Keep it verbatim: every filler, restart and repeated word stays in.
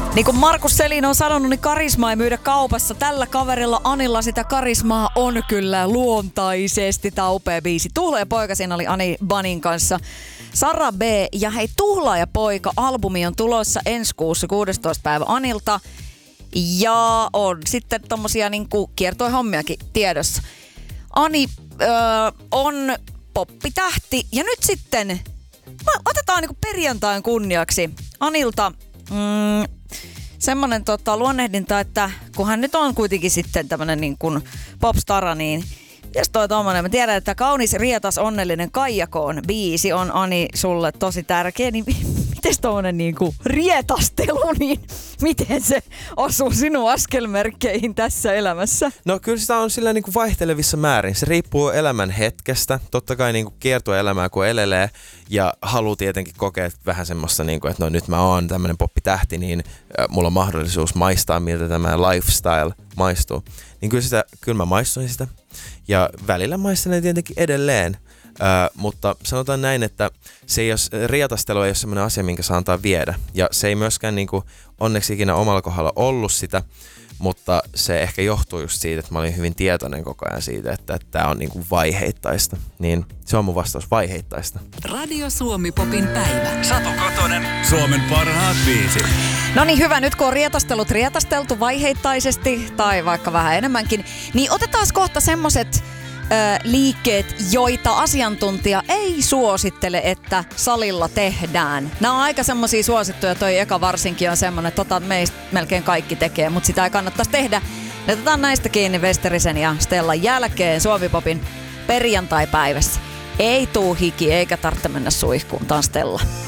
Niin kuin Markus Selin on sanonut, niin karismaa ei myydä kaupassa. Tällä kaverilla Anilla sitä karismaa on kyllä luontaisesti. Tää upea biisi. Tuhlaaja poika, siinä oli Ani Banin kanssa. Sara B. Ja hei, Tuhlaaja poika -albumi on tulossa ensi kuussa kuudestoista päivä Anilta. Ja on sitten tommosia niinku kiertuehommiakin tiedossa. Ani öö, on poppitähti. Ja nyt sitten otetaan niinku perjantain kunniaksi Anilta mm, semmonen tota, luonnehdinta, että kun hän nyt on kuitenkin sitten tämmönen niin kuin popstara, niin jos toi tommonen, mä tiedän, että kaunis, rietas, onnellinen Kaijakoon biisi on Ani sulle tosi tärkeä, niin mites tommonen niinku rietastelu, niin miten se osuu sinun askelmerkkeihin tässä elämässä? No kyllä sitä on sillä niinku vaihtelevissa määrin. Se riippuu elämän hetkestä. Totta kai niinku kiertueelämää kun elelee ja haluaa tietenkin kokea vähän semmoista, niinku, että no nyt mä oon tämmönen poppitähti, niin äh, mulla on mahdollisuus maistaa, miltä tämä lifestyle maistuu. Niin kyllä, sitä, kyllä mä maistuin sitä. Ja välillä maistan tietenkin edelleen. Äh, mutta sanotaan näin, että se ei ole, rietastelu ei ole semmoinen asia, minkä saa antaa viedä. Ja se ei myöskään niin kuin, onneksi ikinä omalla kohdalla ollut sitä, mutta se ehkä johtuu just siitä, että mä olin hyvin tietoinen koko ajan siitä, että tämä on niin kuin vaiheittaista. Niin se on mun vastaus, vaiheittaista. Radio Suomi Popin päivä. Satu Kotonen, Suomen parhaat biisit. No niin, hyvä. Nyt kun on rietastelut rietasteltu vaiheittaisesti tai vaikka vähän enemmänkin, niin otetaan kohta semmoset liikkeet, joita asiantuntija ei suosittele, että salilla tehdään. Nämä on aika semmosia suosittuja, toi eka varsinkin on semmonen, että tota meistä melkein kaikki tekee, mutta sitä ei kannattaisi tehdä. Otetaan näistä kiinni Westerisen ja Stellan jälkeen Suomi-popin perjantai-päivässä. Ei tuu hiki eikä tarvitse mennä suihkuun, tää on Stella.